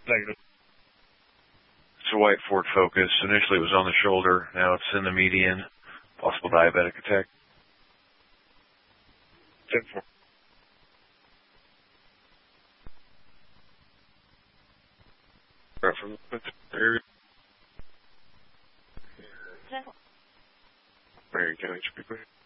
Negative. It's a white Ford Focus. Initially it was on the shoulder. Now it's in the median. Possible diabetic attack. 10-4. Right from the area. Marion County, should be great.